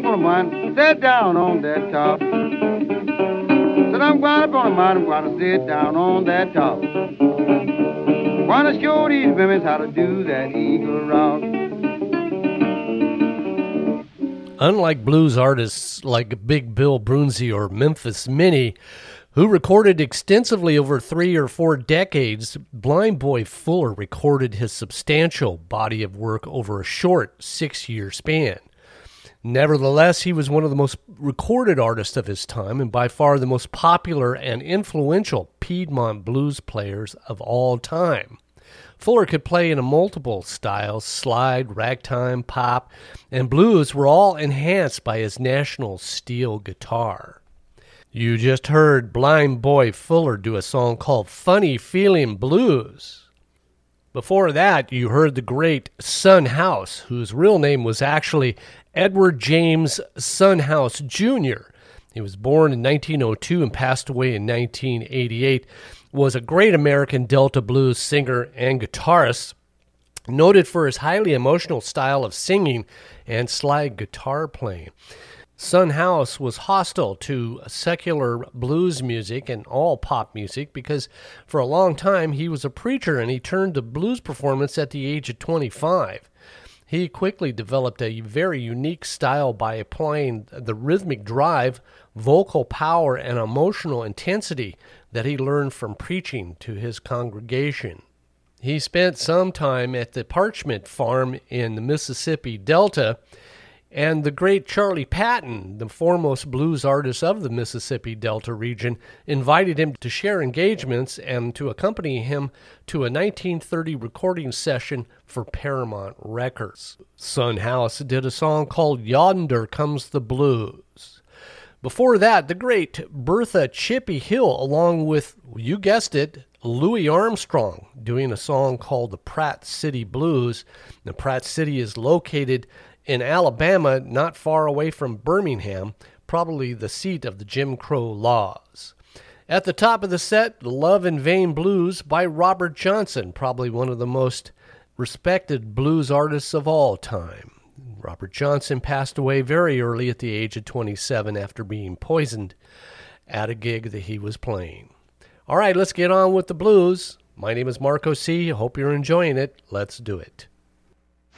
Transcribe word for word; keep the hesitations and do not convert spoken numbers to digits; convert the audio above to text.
on a mine, sit down on that top. Said I'm going up on a mine, I'm going to sit down on that top. Want to show these women how to do that eagle rock. Unlike blues artists like Big Bill Broonzy or Memphis Minnie, who recorded extensively over three or four decades, Blind Boy Fuller recorded his substantial body of work over a short six-year span. Nevertheless, he was one of the most recorded artists of his time and by far the most popular and influential Piedmont blues players of all time. Fuller could play in a multiple styles, slide, ragtime, pop, and blues were all enhanced by his National steel guitar. You just heard Blind Boy Fuller do a song called Funny Feeling Blues. Before that, you heard the great Son House, whose real name was actually Edward James Son House Junior He was born in nineteen oh two and passed away in nineteen eighty-eight, was a great American Delta blues singer and guitarist, noted for his highly emotional style of singing and slide guitar playing. Son House was hostile to secular blues music and all pop music because for a long time he was a preacher and he turned to blues performance at the age of twenty-five. He quickly developed a very unique style by applying the rhythmic drive, vocal power, and emotional intensity that he learned from preaching to his congregation. He spent some time at the Parchment Farm in the Mississippi Delta, and the great Charlie Patton, the foremost blues artist of the Mississippi Delta region, invited him to share engagements and to accompany him to a nineteen thirty recording session for Paramount Records. Son House did a song called Yonder Comes the Blues. Before that, the great Bertha Chippy Hill, along with, you guessed it, Louis Armstrong, doing a song called the Pratt City Blues. The Pratt City is located in Alabama, not far away from Birmingham, probably the seat of the Jim Crow laws. At the top of the set, the Love in Vain Blues by Robert Johnson, probably one of the most respected blues artists of all time. Robert Johnson passed away very early at the age of twenty-seven after being poisoned at a gig that he was playing. All right, let's get on with the blues. My name is Marco C. Hope you're enjoying it. Let's do it.